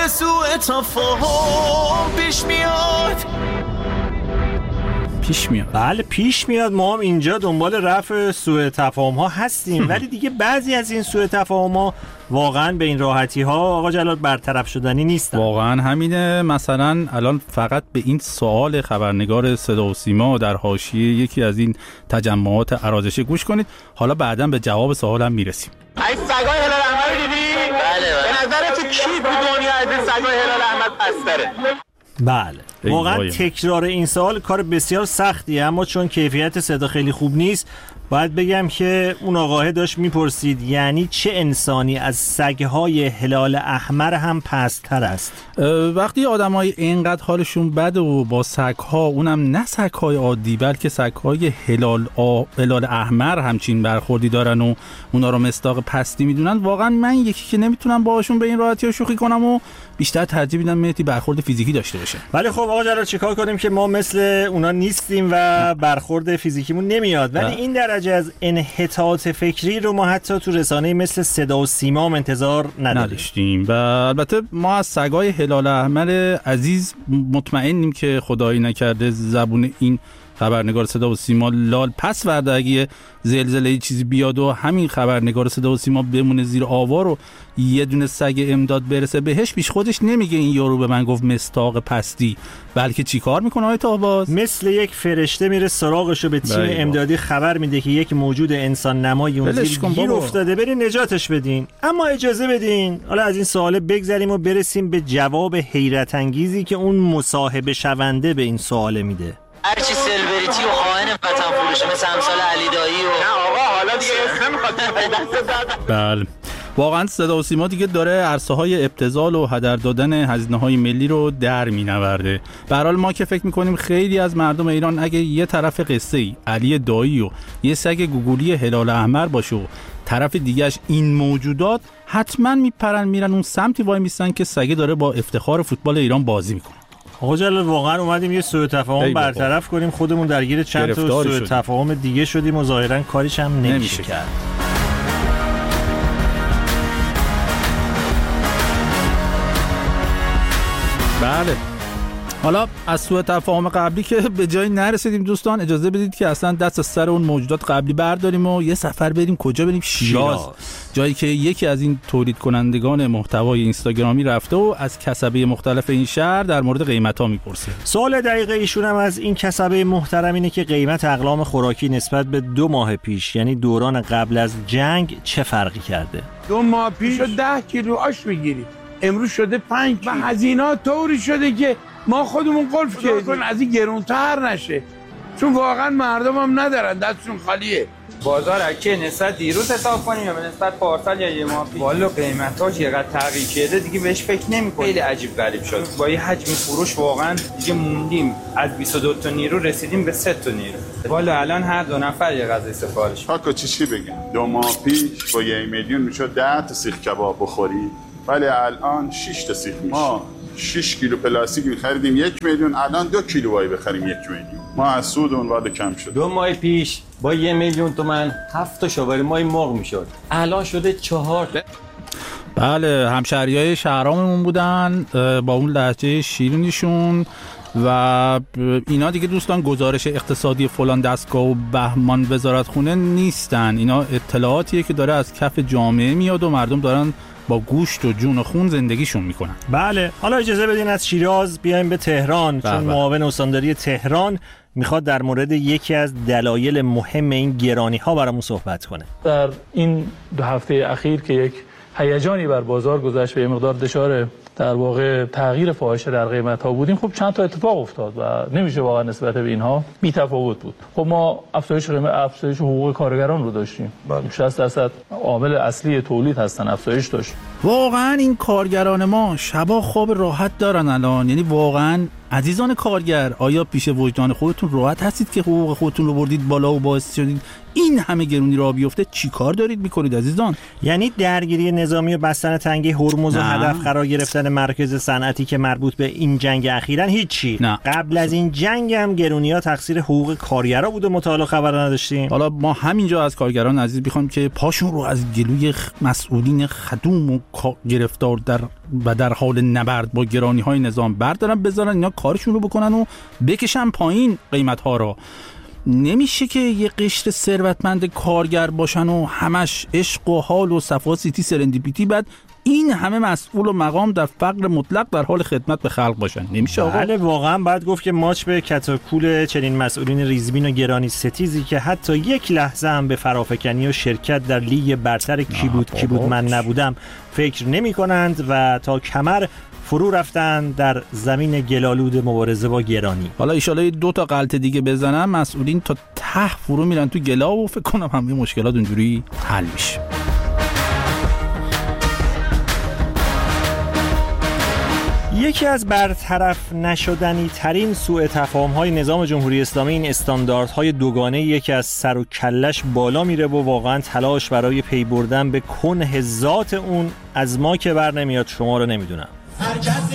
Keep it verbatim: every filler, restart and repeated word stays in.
سوء تفاهم پیش میاد پیش میاد. بله پیش میاد. ما هم اینجا دنبال رفع سوء تفاهم ها هستیم ولی دیگه بعضی از این سوء تفاهم ها واقعا به این راحتی ها آقا جلال برطرف شدنی نیستن. واقعا همینه. مثلا الان فقط به این سوال خبرنگار صدا و سیما در حاشیه یکی از این تجمعات ارازشی گوش کنید، حالا بعداً به جواب سوالم میرسیم. این سگای هلال احمر رو دیدی؟ بله بله. به نظر تو کی تو دنیا از این سگای هلال احمر پستره؟ بله واقعا تکرار این سوال کار بسیار سختیه، اما چون کیفیت صدا خیلی خوب نیست باید بگم که اون آقاه داشت میپرسید یعنی چه انسانی از سگهای هلال احمر هم پست‌تر است. وقتی آدمای اینقدر حالشون بده و با سگها، اونم نه سگهای عادی بلکه سگهای هلال آ... هلال احمر همچین برخوردی دارن و اونا رو مصداق پستی میدونن، واقعا من یکی که نمیتونم باهاشون به این راحتی شوخی کنم و بیشتر ترجیح میدم مهدی برخورد فیزیکی داشته باشه. ولی خب آقا جلال چیکار کنیم که ما مثل اونا نیستیم و برخورد فیزیکیمون نمیاد، ولی این درجه از انحطاط فکری رو ما حتی تو رسانه مثل صدا و سیما انتظار نداشتیم. و البته ما از سگای هلال احمر عزیز مطمئنیم که خدایی نکرده زبون این خبرنگار صدا و سیما لال پس ورده اگه زلزله چیزی بیاد و همین خبرنگار صدا و سیما بمونه زیر آوار و یه دونه سگ امداد برسه بهش، پیش خودش نمیگه این یارو به من گفت مستاق پستی، بلکه چی کار میکنه آقای طاهباز؟ مثل یک فرشته میره سراغشو به تیم امدادی خبر میده که یک موجود انسان نمایی اون زیر گیر افتاده، برین نجاتش بدین. اما اجازه بدین حالا از این سوال بگذریم و برسیم به جواب حیرت انگیزی که اون مصاحبه شونده به این سوال میده. هرچی سلبریتی و خائن وطن فروشه مثل امثال علی دایی و نه آقا حالا دیگه اسم نمیخواد. بله واقعا صدا و سیما دیگه داره عرصه های ابتذال و هدر دادن هزینه های ملی رو در مینورده. به هر حال ما که فکر میکنیم خیلی از مردم ایران اگه یه طرف قصه ای علی دایی و یه سگ گوگولی هلال احمر باشه و طرف دیگهش این موجودات، حتما میپرن میرن اون سمتی وای میستن که سگه داره با افتخار فوتبال ایران بازی میکنه. آقا جلال واقعا اومدیم یه سوء تفاهم برطرف کنیم، خودمون درگیر چند تا سوء تفاهم دیگه شدیم و ظاهرا کاریش هم نمیشه, نمیشه کرد. بله حالا از سوء تفاهم قبلی که به جایی نرسیدیم دوستان، اجازه بدید که اصلا دست از سر اون موجودات قبلی برداریم و یه سفر بریم کجا؟ بریم شیراز، جایی که یکی از این تولید کنندگان محتوای اینستاگرامی رفته و از کسبه مختلف این شهر در مورد قیمت‌ها میپرسه. سوال دقیق ایشون هم از این کسبه محترم اینه که قیمت اقلام خوراکی نسبت به دو ماه پیش یعنی دوران قبل از جنگ چه فرقی کرده؟ دو ماه پیش ده کیلو آش میگیرید، امروز شده پنج کیلو. و هزینه‌ها طوری شده که ما خودمون قلف کردیم از این گرونتر نشه، چون واقعا مردم هم ندارن، دستشون خالیه. بازار اگه نسبت دیروز حساب کنیم یا به نسبت پارسال یا یه ماه پیش، والا قیمتاش یقدر تغییر کرده دیگه بهش فکر نمی‌کنیم. خیلی عجیب غریب شد. با یه حجم فروش واقعا دیگه موندیم، از بیست و دو تا نیرو رسیدیم به سه تا نیرو. والا الان هر دو نفر یه غذای سفارش. حالا چی چی بگم؟ دو ماه پیش با یه میلیون میشد ده تا سیخ کباب بخوری، ولی الان شش تا سیخ میشه. ما شش کیلو پلاستیک می‌خریدیم یک میلیون، الان دو کیلو وای بخریم یک میلیون. ما از سود اون وارد کم شد. دو ماه پیش با یه میلیون تومان هفت تا شاوری مای مرغ میشد، الان شده چهار. بله همشهریای شهراممون بودن با اون لهجه شیرینیشون و اینا دیگه دوستان گزارش اقتصادی فلان دستگاه و بهمان وزارتخونه نیستن، اینا اطلاعاتیه که داره از کف جامعه میاد و مردم دارن با گوشت و جون و خون زندگیشون میکنن. بله حالا اجازه بدین از شیراز بیایم به تهران، چون معاون استانداری تهران میخواد در مورد یکی از دلایل مهم این گرانی ها برامون صحبت کنه. در این دو هفته اخیر که یک هیجانی بر بازار گذشت به مقدار دچار در واقع تغییر فاحشه در قیمت ها بودیم، خب چند تا اتفاق افتاد و نمیشه واقعا نسبت به اینها بی تفاوت بود. خب ما افزایش قیمت، افزایش حقوق کارگران رو داشتیم، شصت درصد عامل اصلی تولید هستن، افزایش داشت. واقعا این کارگران ما شبا خواب راحت دارن الان، یعنی واقعا عزیزان کارگر، آیا پیش وجدان خودتون راحت هستید که حقوق خودتون رو بردید بالا و باعث شدید این همه گرونی راه بیفته؟ چی کار دارید میکنید عزیزان؟ یعنی درگیری نظامی و بستن تنگه هرمز و هدف قرار گرفتن مرکز صنعتی که مربوط به این جنگ اخیراً هیچی؟ نه. قبل از این جنگ هم گرونی‌ها تقصیر حقوق کارگرا بود و مطالعه خبر نداشتیم. حالا ما همینجا از کارگران عزیز میخوام که پاشون رو از گلوی مسئولین خدوم و گرفتار در و در حال نبرد با گرانی‌های نظام بردارن، بذارن اینا کارشون رو بکنن و بکشن پایین قیمت‌ها رو. نمیشه که یه قشر ثروتمند کارگر باشن و همش عشق و حال و صفا سیتی سرندیپیتی، بعد این همه مسئول و مقام در فقر مطلق در حال خدمت به خلق باشن. نمیشه آقا. بله واقعا باید گفت که ماچ به کتاکول چنین مسئولین ریزبین و گرانی ستیزی که حتی یک لحظه هم به فرافکنی و شرکت در لیگ برتر کی بود کی بود من نبودم فکر نمی کنند و تا کمر فرو رفتن در زمین گلالود مبارزه با گرانی. حالا ایشالا دو تا غلطه دیگه بزنن مسئولین تا ته فرو میرن تو گلا و فکر کنم همه مشکلات اونجوری حل میشه. یکی از برطرف نشدنی ترین سوء تفاهم‌های نظام جمهوری اسلامی این استانداردهای دوگانه یکی از سر و کلش بالا میره و واقعا تلاش برای پی بردن به کنه ذات اون از ما که بر نمیاد، شما رو نمیدونم.